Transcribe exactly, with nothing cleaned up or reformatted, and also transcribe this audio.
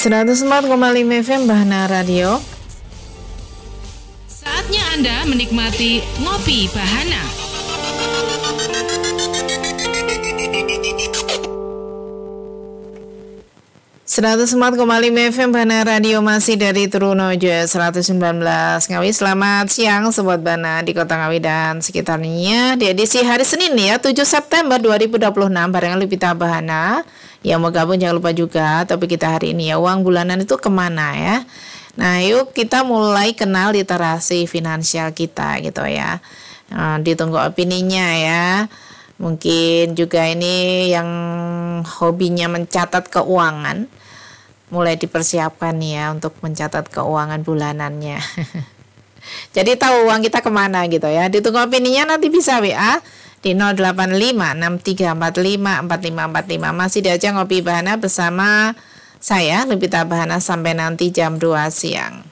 seratus empat koma lima F M Bahana Radio. Saatnya Anda menikmati Ngopi Bahana. seratus empat koma lima F M Bahana Radio masih dari Trunojo seratus sembilan belas Ngawi. Selamat siang Sobat Bahana di Kota Ngawi dan sekitarnya. Di edisi hari Senin ya, tujuh September dua ribu dua puluh enam barengan Lupita Bahana. Yang mau gabung jangan lupa juga topik kita hari ini ya, uang bulanan itu kemana ya. Nah yuk kita mulai kenal literasi finansial kita gitu ya. Nah, ditunggu opininya ya. Mungkin juga ini yang hobinya mencatat keuangan, mulai dipersiapkan ya untuk mencatat keuangan bulanannya. Jadi tahu uang kita kemana gitu ya. Ditunggu opininya, nanti bisa W A di nol delapan lima enam tiga empat lima empat lima empat lima. Masih diajak Ngopi Bahana bersama saya Lupita Bahana sampai nanti jam dua siang.